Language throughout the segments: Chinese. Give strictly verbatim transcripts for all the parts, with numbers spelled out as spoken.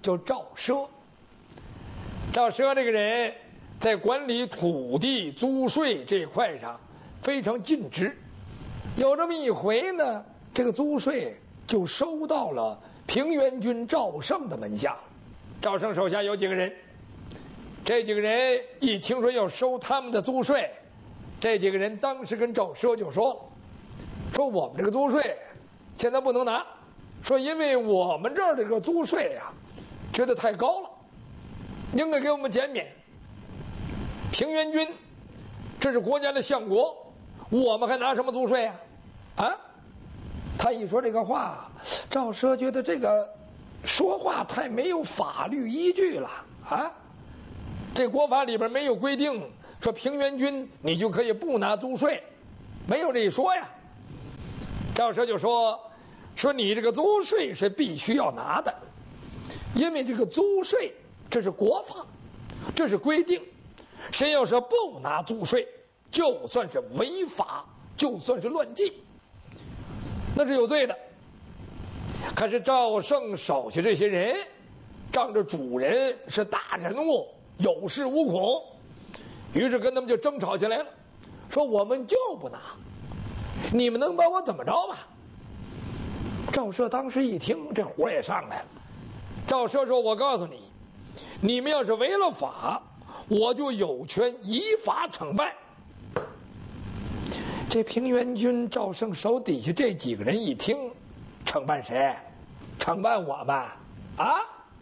叫赵奢。赵奢这个人在管理土地租税这一块上非常尽职。有这么一回呢，这个租税就收到了平原君赵胜的门下。赵胜手下有几个人，这几个人一听说要收他们的租税，这几个人当时跟赵奢就说说我们这个租税现在不能拿，说因为我们这儿这个租税呀、啊、觉得太高了，应该给我们减免。平原君这是国家的相国，我们还拿什么租税呀、啊？啊，他一说这个话，赵奢觉得这个说话太没有法律依据了啊！这国法里边没有规定说平原君你就可以不拿租税，没有这一说呀。赵奢就说说你这个租税是必须要拿的，因为这个租税这是国法，这是规定，谁要是不拿租税，就算是违法，就算是乱纪，那是有罪的。可是赵胜手下这些人仗着主人是大人物，有恃无恐，于是跟他们就争吵起来了，说我们就不拿，你们能把我怎么着吧？赵奢当时一听，这火也上来了。赵奢说，我告诉你，你们要是违了法，我就有权依法惩办。这平原君赵胜手底下这几个人一听，惩办谁？惩办我们啊？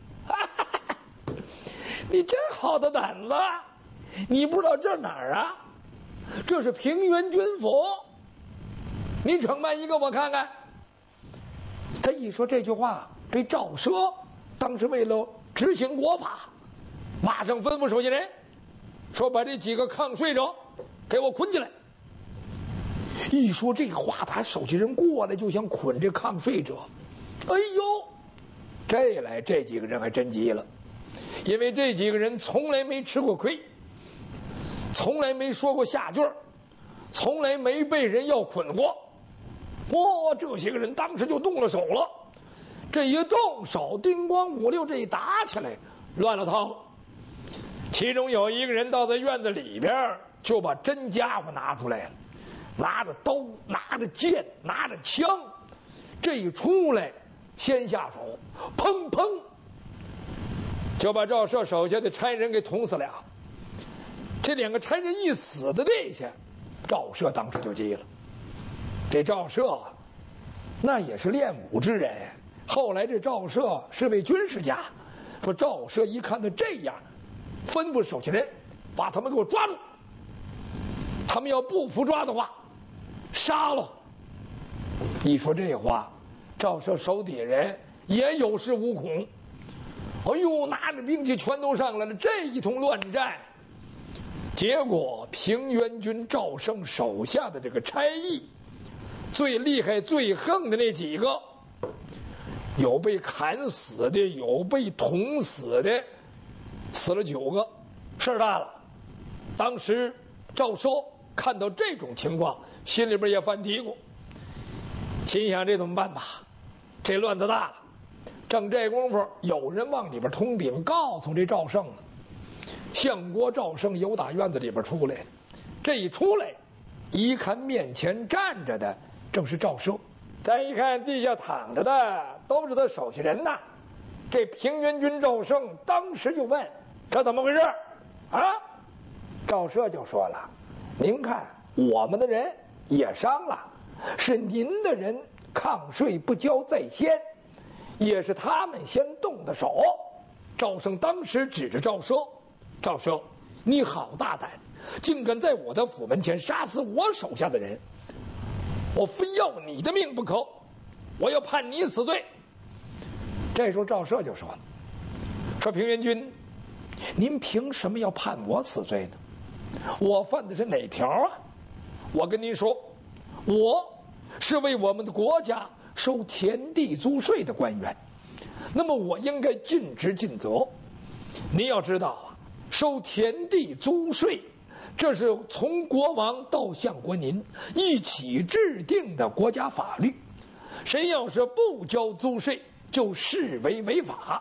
你真好的胆子！你不知道这哪儿啊？这是平原君府，你惩办一个我看看。他一说这句话，这赵奢当时为了执行国法，马上吩咐手下人说把这几个抗税者给我捆起来。一说这话，他手下人过来就想捆这抗税者。哎呦，这来这几个人还真急了，因为这几个人从来没吃过亏，从来没说过下句，从来没被人要捆过。哇、哦，这些个人当时就动了手了。这一动手，叮咣五六，这一打起来，乱了套了。其中有一个人倒在院子里边，就把真家伙拿出来了，拿着刀，拿着剑，拿着枪，这一出来，先下手，砰砰，就把赵奢手下的差人给捅死了。这两个差人一死的这下，赵奢当时就急了。这赵奢那也是练武之人，后来这赵奢是位军事家。说赵奢一看他这样，吩咐手下人把他们给我抓住，他们要不服抓的话，杀了。一说这话，赵奢手底下人也有恃无恐。哎呦，拿着兵器全都上来了，这一通乱战。结果平原君赵胜手下的这个差役，最厉害最横的那几个，有被砍死的，有被捅死的，死了九个，事儿大了。当时赵奢看到这种情况，心里边也犯嘀咕，心想这怎么办吧？这乱子大了。正这功夫，有人往里边通禀告诉这赵胜呢，相国赵胜由打院子里边出来了。这一出来，一看面前站着的正是赵奢，再一看地下躺着的都是他手下人呐。这平原君赵胜当时就问：这怎么回事啊？赵奢就说了：您看我们的人也伤了，是您的人抗税不交在先，也是他们先动的手。赵胜当时指着赵奢：赵奢，你好大胆，竟敢在我的府门前杀死我手下的人，我非要你的命不可，我要判你死罪。这时候赵奢就说了：说平原君，您凭什么要判我死罪呢？我犯的是哪条啊？我跟您说，我是为我们的国家收田地租税的官员，那么我应该尽职尽责。您要知道啊，收田地租税，这是从国王到相国您一起制定的国家法律，谁要是不交租税，就视为违法。